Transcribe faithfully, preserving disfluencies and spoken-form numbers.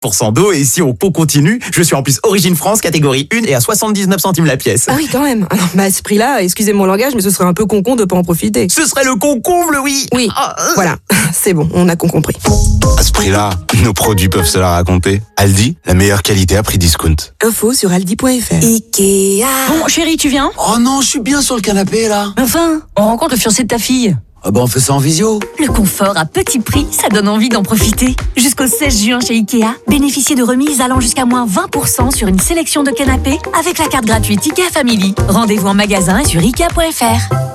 pour cent d'eau et si on continue, je suis en plus Origine France, catégorie un et à soixante-dix-neuf centimes la pièce. Ah oui, quand même. Alors, bah, à ce prix-là, excusez mon langage, mais ce serait un peu con-con de pas en profiter. Ce serait le concombre, oui. Oui, Ah, euh. voilà, c'est bon, on a con compris. À ce prix-là, nos produits peuvent se la raconter. Aldi, la meilleure qualité à prix discount. Info sur aldi point f r. Ikea. Bon, chérie, tu viens? Oh non, je suis bien sur le canapé, là. Enfin, on rencontre le fiancé de ta fille. Ah bah on fait ça en visio. Le confort à petit prix, ça donne envie d'en profiter. Jusqu'au seize juin chez Ikea, bénéficiez de remises allant jusqu'à moins vingt pour cent sur une sélection de canapés avec la carte gratuite Ikea Family. Rendez-vous en magasin et sur ikea point f r.